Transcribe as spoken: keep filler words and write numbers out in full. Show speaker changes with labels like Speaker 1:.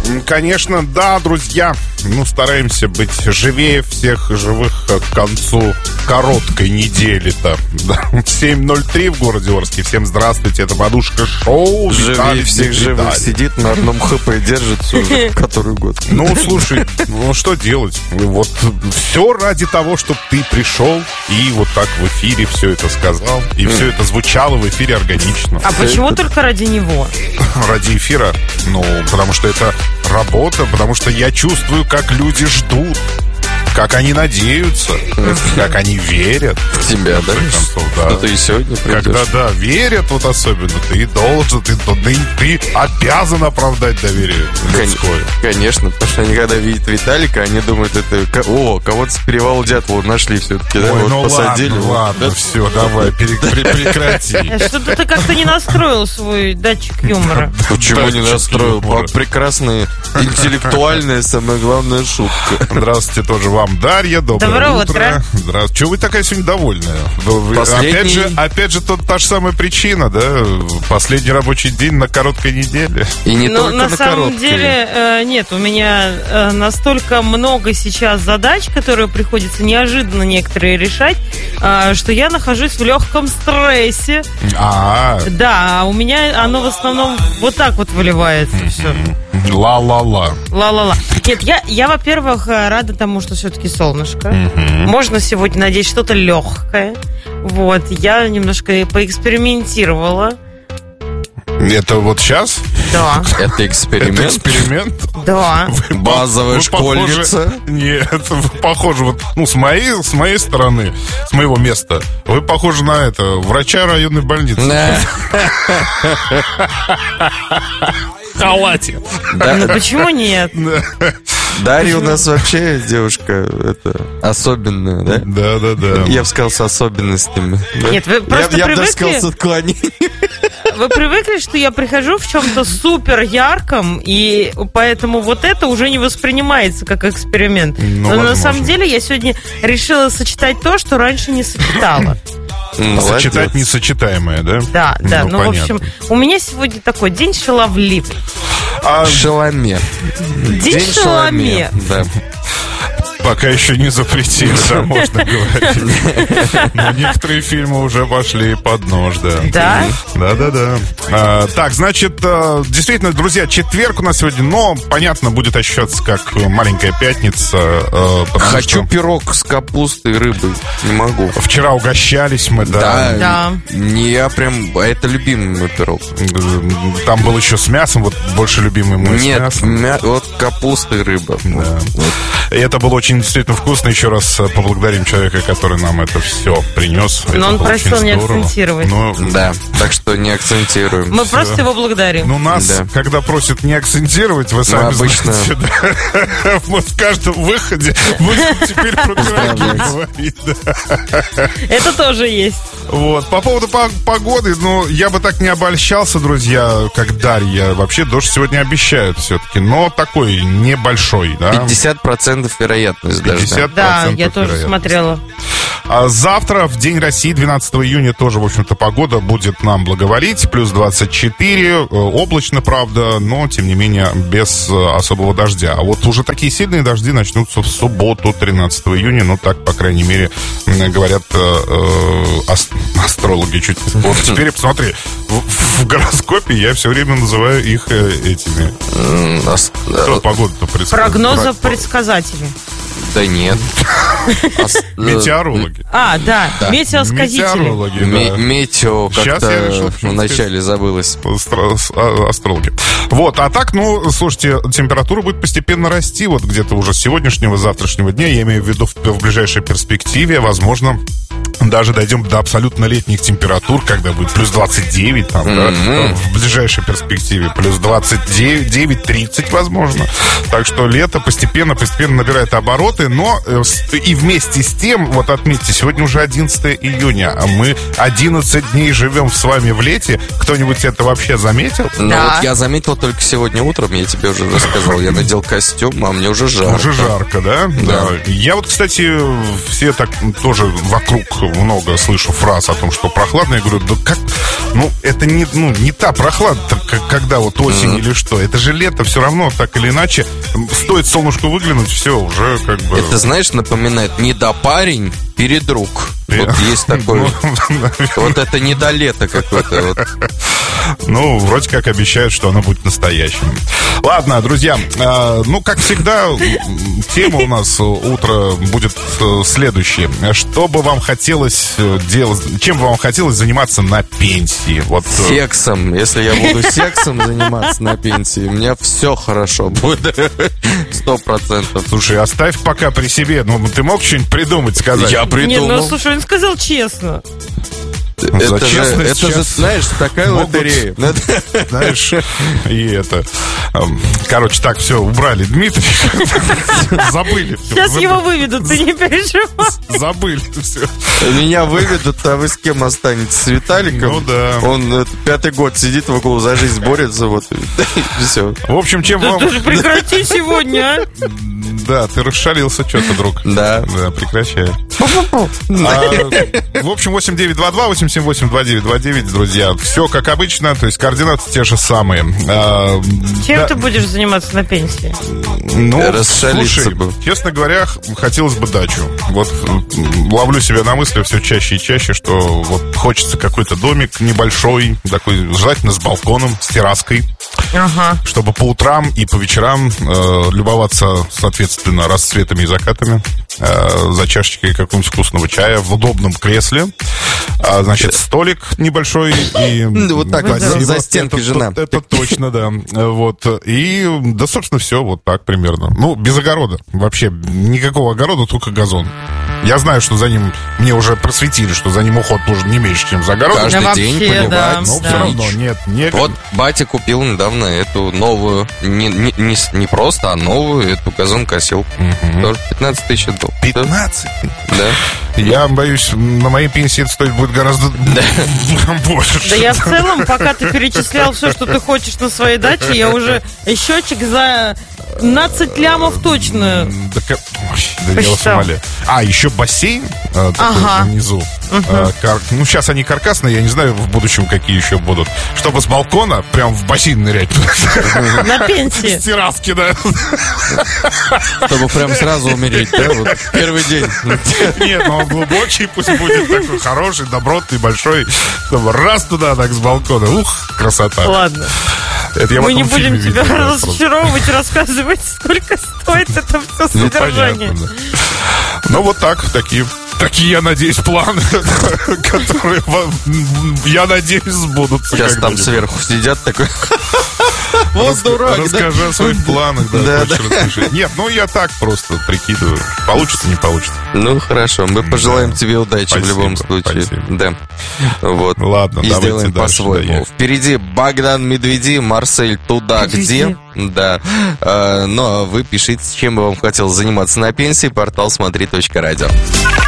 Speaker 1: Конечно, да, друзья. Ну, стараемся быть живее всех живых к концу короткой недели-то. семь ноль три в городе Орске. Всем здравствуйте, это Подушка Шоу.
Speaker 2: Живее всех живых сидит, на одном ХП держится уже который год.
Speaker 1: Ну, слушай, ну что делать? Вот все ради того, чтобы ты пришел и вот так в эфире все это сказал. И все это звучало в эфире органично.
Speaker 3: А почему только ради него?
Speaker 1: Ради эфира? Ну, потому что это работа, потому что я чувствую, как люди ждут, как они надеются, как они верят.
Speaker 2: В тебя, да?
Speaker 1: Концов, да.
Speaker 2: Что ты и сегодня придешь.
Speaker 1: Когда, да, верят вот особенно, ты должен, ты, ты, ты обязан оправдать доверие людское.
Speaker 2: Конечно, потому что они когда видят Виталика, они думают, это, о, кого-то с перевала Дятлова нашли все-таки, да?
Speaker 1: Ой,
Speaker 2: вот
Speaker 1: ну
Speaker 2: посадили.
Speaker 1: ладно,
Speaker 2: вот,
Speaker 1: ладно,
Speaker 2: да?
Speaker 1: все, давай, прекрати.
Speaker 3: Что-то ты как-то не настроил свой датчик юмора.
Speaker 2: Почему не
Speaker 1: Датчик
Speaker 2: настроил?
Speaker 1: юмора.
Speaker 2: Прекрасная, интеллектуальная, самая главная шутка.
Speaker 1: Здравствуйте тоже вам, Дарья, доброе,
Speaker 3: Доброе
Speaker 1: утро.
Speaker 3: утро.
Speaker 1: Здравствуйте. Чего вы такая сегодня довольная? Вы-
Speaker 2: Последний-
Speaker 1: Опять же, опять же тот, та же самая причина, да? Последний рабочий день на короткой неделе.
Speaker 2: И не
Speaker 3: Но
Speaker 2: только
Speaker 3: на
Speaker 2: на
Speaker 3: самом
Speaker 2: короткие.
Speaker 3: деле э, нет, у меня э, настолько много сейчас задач, которые приходится неожиданно некоторые решать, э, что я нахожусь в легком стрессе.
Speaker 1: А,
Speaker 3: Да, а у меня оно в основном вот так вот выливается все.
Speaker 1: ла-ла-ла.
Speaker 3: Ла-ла-ла. Нет, я, я, во-первых, э, рада тому, что все-таки солнышко. Можно сегодня надеть что-то легкое. Вот, я немножко поэкспериментировала.
Speaker 1: Это вот сейчас?
Speaker 3: Да,
Speaker 2: Это
Speaker 1: Это
Speaker 2: эксперимент.
Speaker 1: эксперимент?
Speaker 3: да.
Speaker 1: Вы
Speaker 2: Базовая
Speaker 1: вы
Speaker 2: школьница.
Speaker 1: похожи- Нет, вы похожи вот, ну, с моей, с моей стороны, с моего места, вы похожи на это, врача районной больницы.
Speaker 2: Да.
Speaker 1: В халате.
Speaker 3: Ну почему нет?
Speaker 2: Дарья у нас вообще девушка это, особенная, да?
Speaker 1: Да, да, да.
Speaker 2: Я бы сказал, с особенностями. да?
Speaker 3: Нет, вы просто
Speaker 2: я, я бы даже
Speaker 3: привыкли-
Speaker 2: сказал, с отклонением.
Speaker 3: Вы привыкли, что я прихожу в чем-то супер ярком, и поэтому вот это уже не воспринимается как эксперимент.
Speaker 1: Ну,
Speaker 3: Но на
Speaker 1: возможно.
Speaker 3: самом деле я сегодня решила сочетать то, что раньше не сочетала.
Speaker 1: Сочетать несочетаемое, да?
Speaker 3: Да, да.
Speaker 1: Ну,
Speaker 3: Ну, в
Speaker 1: понятно.
Speaker 3: общем, у меня сегодня такой день шаловливый.
Speaker 1: А
Speaker 2: Шаломе.
Speaker 3: День шаломе.
Speaker 2: Да.
Speaker 1: пока еще не запретили, да, можно говорить. Но некоторые фильмы уже пошли под нож, да.
Speaker 3: Да?
Speaker 1: Да-да-да. А, так, значит, а, действительно, друзья, четверг у нас сегодня, но, понятно, будет ощущаться как маленькая пятница. а, потому
Speaker 2: Хочу
Speaker 1: что
Speaker 2: пирог с капустой и рыбой. Не могу.
Speaker 1: вчера угощались мы, да.
Speaker 3: Да.
Speaker 2: Не, я прям... Это любимый мой пирог.
Speaker 1: Там был еще с мясом, вот больше любимый мой с
Speaker 2: Нет,
Speaker 1: мясом.
Speaker 2: мя- вот капуста и рыба.
Speaker 1: Да.
Speaker 2: Вот.
Speaker 1: И это было очень действительно вкусно. Еще раз э, поблагодарим человека, который нам это все принес.
Speaker 3: Но
Speaker 1: Это
Speaker 3: он
Speaker 1: было
Speaker 3: просил
Speaker 1: очень
Speaker 3: не
Speaker 1: здорово.
Speaker 3: акцентировать.
Speaker 1: Ну,
Speaker 2: Да, так что не акцентируем.
Speaker 3: Мы просто его благодарим.
Speaker 1: Ну, нас,
Speaker 2: Да.
Speaker 1: когда просят не акцентировать, вы сами
Speaker 2: обычно-
Speaker 1: знаете, да. Мы в каждом выходе будем теперь про пироги говорить. да.
Speaker 3: Это тоже есть.
Speaker 1: Вот. По поводу по- погоды, ну, я бы так не обольщался, друзья, как Дарья. Вообще, дождь сегодня обещают все-таки, но такой небольшой, да.
Speaker 2: пятьдесят процентов вероятность даже.
Speaker 1: пятьдесят
Speaker 3: Да,
Speaker 1: процентов
Speaker 3: я тоже
Speaker 1: вероятность.
Speaker 3: смотрела.
Speaker 1: А завтра, в День России, двенадцатого июня, тоже, в общем-то, погода будет нам благоволить. Плюс двадцать четыре, э, облачно, правда, но, тем не менее, без э, особого дождя. А вот уже такие сильные дожди начнутся в субботу, тринадцатого июня. Ну, так, по крайней мере, м, говорят э, э, ас- астрологи. Чуть вот теперь, посмотри, в, в гороскопе я все время называю их э, этими.
Speaker 2: М, ас-
Speaker 1: Кто погоду-то предсказывает?
Speaker 3: Прогноза
Speaker 1: Про-
Speaker 3: предсказателей.
Speaker 2: Да нет. Ас-
Speaker 1: Метеорологи.
Speaker 3: А, да,
Speaker 2: Да.
Speaker 3: метеосказители.
Speaker 1: Метеорологи,
Speaker 2: Ме-
Speaker 1: да.
Speaker 2: Метео
Speaker 1: Сейчас я решил,
Speaker 2: как-то
Speaker 1: почему
Speaker 2: вначале забылось.
Speaker 1: Астро- с- а- астрологи. Вот, а так, ну, слушайте, температура будет постепенно расти, вот где-то уже с сегодняшнего, завтрашнего дня, я имею в виду в, в ближайшей перспективе, возможно, даже дойдем до абсолютно летних температур, когда будет плюс двадцать девять, там, да,
Speaker 2: Мгм.
Speaker 1: в ближайшей перспективе плюс двадцать девять тридцать, возможно. Так что лето постепенно, постепенно набирает обороты, но э, с- и вместе с тем, вот отметьте, сегодня уже одиннадцатого июня, а мы одиннадцать дней живем с вами в лете. Кто-нибудь это вообще заметил?
Speaker 2: Ну
Speaker 3: Да.
Speaker 2: вот я заметил только сегодня утром, я тебе уже рассказал, я надел костюм, а мне уже жарко.
Speaker 1: Уже жарко, да?
Speaker 2: Да.
Speaker 1: Я вот, кстати, все так тоже вокруг много слышу фраз о том, что прохладно. Я говорю, да как? Ну, это не, ну, не та прохлада, как, когда вот осень mm-hmm. или что. Это же лето, все равно, так или иначе. Стоит солнышку выглянуть, все, уже как бы...
Speaker 2: Это, знаешь, напоминает недопарень, передруг. Вот есть такой... Вот это не до лета какое-то.
Speaker 1: Ну, вроде как обещают, что оно будет настоящим. Ладно, друзья, ну, как всегда, тема у нас утро будет следующая. Что бы вам хотелось делать, чем бы вам хотелось заниматься на пенсии? Вот.
Speaker 2: Сексом. Если я буду сексом заниматься на пенсии, у меня все хорошо будет. Сто процентов.
Speaker 1: Слушай, оставь пока при себе. Ну, ты мог что-нибудь придумать, сказать?
Speaker 2: Я придумал.
Speaker 3: Нет, ну, слушай, он сказал честно.
Speaker 2: Это, же, это же, знаешь, такая могут, лотерея.
Speaker 1: Знаешь, и это... Короче, так, все, убрали Дмитрия. Забыли.
Speaker 3: Сейчас забыли. Его выведут, ты не переживай.
Speaker 1: Забыли все.
Speaker 2: Меня выведут, а вы с кем останетесь? С Виталиком?
Speaker 1: Ну да.
Speaker 2: Он пятый год сидит в углу, за жизнь борется, вот, и все.
Speaker 1: В общем, чем
Speaker 3: да
Speaker 1: вам...
Speaker 3: Ты же прекрати сегодня, а?
Speaker 1: Да, ты расшалился что-то, друг.
Speaker 2: Да.
Speaker 1: Да, прекращай. В общем, восемь девять два два восемь семь восемь два девять два девять, друзья. Все как обычно, то есть координаты те же самые.
Speaker 3: Чем да. ты будешь заниматься на пенсии?
Speaker 1: Ну, слушай, бы. честно говоря, хотелось бы дачу. Вот ловлю себя на мысли все чаще и чаще, что вот хочется какой-то домик небольшой, такой, желательно с балконом, с терраской.
Speaker 3: Ага.
Speaker 1: Чтобы по утрам и по вечерам э, любоваться, соответственно, расцветами и закатами, э, за чашечкой какого-нибудь вкусного чая в удобном кресле. А, значит, столик небольшой и...
Speaker 2: Вот так вот, за стенкой жена.
Speaker 1: Это точно, да. Вот. И, да, собственно, все вот так примерно. Ну, без огорода. Вообще никакого огорода, только газон. Я знаю, что за ним, мне уже просветили, что за ним уход нужен не меньше, чем за огородом.
Speaker 2: Каждый
Speaker 3: да
Speaker 2: день
Speaker 3: вообще,
Speaker 2: поливать.
Speaker 3: Да,
Speaker 1: но
Speaker 3: да.
Speaker 1: все равно нет. Не...
Speaker 2: Вот батя купил недавно эту новую, не, не, не, не просто, а новую эту газонкосилку.
Speaker 1: Угу.
Speaker 2: Тоже пятнадцать тысяч отдал.
Speaker 1: пятнадцать?
Speaker 2: Да.
Speaker 1: Я боюсь, на моей пенсии это стоит будет гораздо больше.
Speaker 3: Да я в целом, пока ты перечислял все, что ты хочешь на своей даче, я уже счетчик за пятнадцать лямов точно.
Speaker 1: Да, да я вас умоляю. А, еще бассейн а, такой
Speaker 3: ага.
Speaker 1: внизу.
Speaker 3: Угу.
Speaker 1: А, кар... Ну, сейчас они каркасные, я не знаю в будущем, какие еще будут. Чтобы с балкона прям в бассейн нырять.
Speaker 3: На пенсии.
Speaker 1: С терраски, да.
Speaker 2: Чтобы прям сразу умереть, да? Вот первый день.
Speaker 1: Нет, но он глубокий, пусть будет такой хороший, добротный, большой. Чтобы раз туда, так с балкона. Ух, красота.
Speaker 3: Ладно.
Speaker 1: Это я
Speaker 3: Мы не будем
Speaker 1: видел,
Speaker 3: тебя
Speaker 1: да,
Speaker 3: разочаровывать, рассказывать, сколько стоит это все содержание.
Speaker 1: Ну, понятно, да. Ну, вот так, такие, такие, я надеюсь, планы, которые, я надеюсь, сбудутся.
Speaker 2: Сейчас там сверху сидят такой...
Speaker 1: Вот дурак, расскажи о своих планах, да,
Speaker 2: да,
Speaker 1: да. Нет, ну я так просто прикидываю. Получится, не получится.
Speaker 2: Ну хорошо, мы пожелаем да. тебе удачи спасибо, в любом случае. Спасибо. Да. Вот.
Speaker 1: Ладно,
Speaker 2: и
Speaker 1: давайте
Speaker 2: сделаем
Speaker 1: дальше,
Speaker 2: по-своему.
Speaker 1: Да,
Speaker 2: впереди Богдан Медведи, Марсель туда, где. Да. А, ну а вы пишите, чем бы вам хотелось заниматься на пенсии. Портал смотри точка радио.